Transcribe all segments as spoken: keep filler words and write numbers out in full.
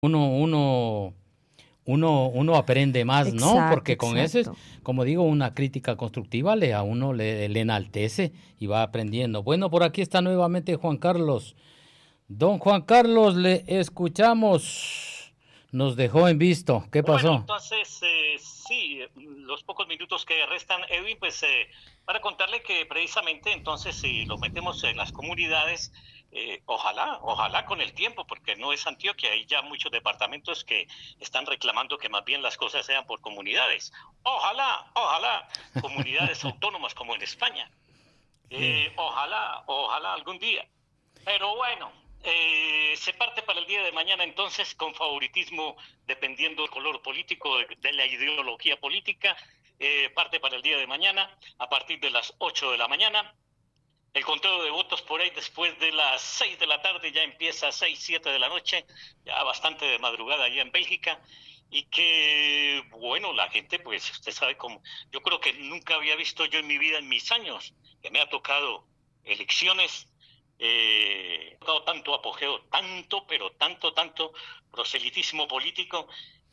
uno, uno, uno, uno aprende más, Exacto, ¿no? Porque con eso es, exacto. como digo, una crítica constructiva le a uno le, le enaltece y va aprendiendo. Bueno, por aquí está nuevamente Juan Carlos. Don Juan Carlos, le escuchamos. Nos dejó en visto. ¿Qué Bueno, pasó? entonces, eh, sí, los pocos minutos que restan, Edwin, pues eh, para contarle que precisamente entonces si lo metemos en las comunidades, eh, ojalá, ojalá con el tiempo, porque no es Antioquia, hay ya muchos departamentos que están reclamando que más bien las cosas sean por comunidades. Ojalá, ojalá, comunidades autónomas como en España. Eh, ojalá, ojalá algún día. Pero bueno, eh, se parte para el día de mañana entonces con favoritismo dependiendo del color político, de, de la ideología política. Eh, parte para el día de mañana a partir de las ocho de la mañana. El conteo de votos por ahí después de las seis de la tarde ya empieza a seis, siete de la noche, ya bastante de madrugada allá en Bélgica. Y que, bueno, la gente, pues usted sabe cómo, yo creo que nunca había visto yo en mi vida, en mis años, que me ha tocado elecciones, eh, tocado tanto apogeo, tanto, pero tanto, tanto proselitismo político,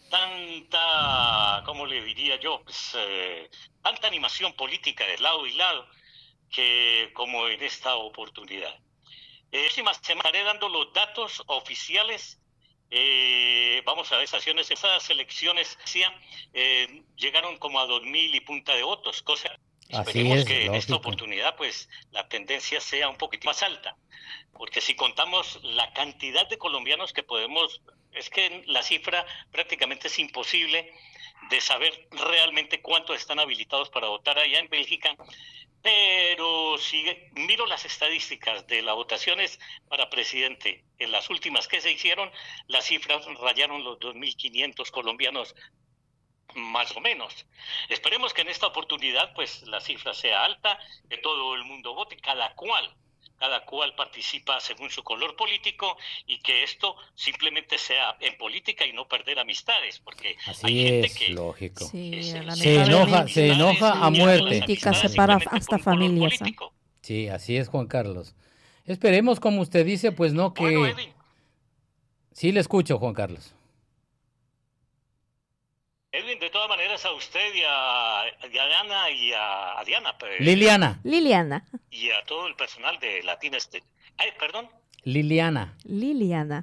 tanta, ¿cómo le diría yo? Pues, eh, tanta animación política de lado y lado, que como en esta oportunidad. Eh, próxima semana estaré dando los datos oficiales. Eh, vamos a ver, esas, esas elecciones eh, llegaron como a dos mil y punta de votos, cosa esperemos es, que lógico. en esta oportunidad pues la tendencia sea un poquito más alta, porque si contamos la cantidad de colombianos que podemos, es que la cifra prácticamente es imposible de saber realmente cuántos están habilitados para votar allá en Bélgica. Pero si miro las estadísticas de las votaciones para presidente en las últimas que se hicieron, las cifras rayaron los dos mil quinientos colombianos más o menos. Esperemos que en esta oportunidad pues la cifra sea alta, que todo el mundo vote, cada cual cada cual participa según su color político y que esto simplemente sea en política y no perder amistades, porque Así hay gente es, que lógico. Sí, se, se enoja, se enoja sí, a muerte. La política separa hasta familias. ¿eh? Sí, así es, Juan Carlos. Esperemos, como usted dice, pues no que... Bueno, Edwin. Sí, le escucho, Juan Carlos. Edwin, de todas maneras a usted y a, y a Diana y a, a Diana. Pues, Liliana. Liliana. Y a todo el personal de Latina Este. Ay, perdón. Liliana. Liliana.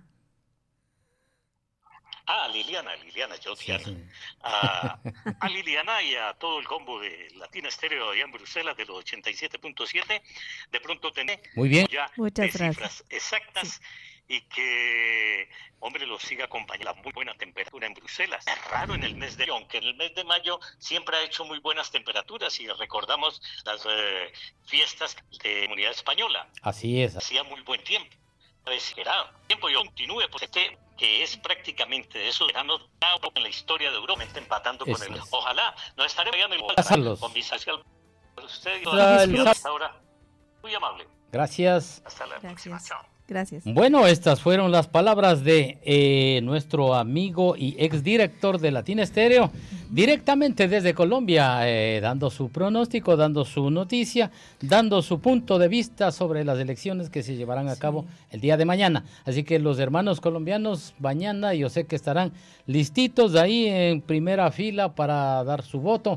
Ah, Liliana, Liliana, yo Sí, Diana. sí. A, a Liliana y a todo el combo de Latina Estéreo allá en Bruselas de los ochenta y siete punto siete. De pronto tener Muy bien. ya Muchas de gracias. cifras exactas. Sí. Y que, hombre, los siga acompañando la muy buena temperatura en Bruselas. Es raro en el mes de mayo, aunque en el mes de mayo siempre ha hecho muy buenas temperaturas y recordamos las eh, fiestas de Comunidad Española. Así es. Hacía muy buen tiempo. Esperado. Tiempo yo continúe, porque este, que es prácticamente de esos veranos en la historia de Europa, empatando con Eso el. es. Ojalá, no estaré pegando igual Carlos. con mi social. Usted y Gracias. hasta ahora. Muy amable. Gracias. Hasta la próxima. Gracias. Chao. Gracias. Bueno, estas fueron las palabras de eh, nuestro amigo y exdirector de Latina Estéreo, directamente desde Colombia, eh, dando su pronóstico, dando su noticia, dando su punto de vista sobre las elecciones que se llevarán a Sí. cabo el día de mañana. Así que los hermanos colombianos mañana yo sé que estarán listitos ahí en primera fila para dar su voto.